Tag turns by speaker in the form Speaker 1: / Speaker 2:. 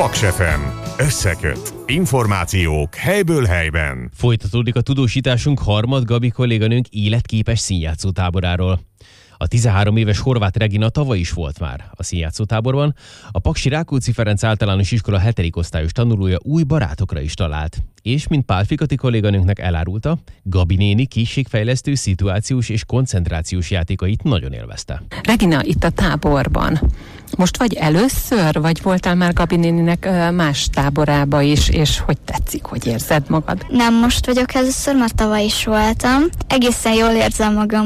Speaker 1: Paks FM. Összeköt. Információk helyből helyben.
Speaker 2: Folytatódik a tudósításunk Harmad Gabi kolléganőnk életképes színjátszótáboráról. A 13 éves Horváth Regina tavaly is volt már a színjátszótáborban. A paksi Rákóczi Ferenc általános iskola 7. osztályos tanulója új barátokra is talált. És mint Pál Fikati kolléganőnknek elárulta, Gabi néni készségfejlesztő, szituációs és koncentrációs játékait nagyon élvezte.
Speaker 3: Regina, itt a táborban. Most vagy először, vagy voltál már Gabi néninek más táborába is, és hogy tetszik, hogy érzed magad?
Speaker 4: Nem, most vagyok először, mert tavaly is voltam. Egészen jól érzem magam.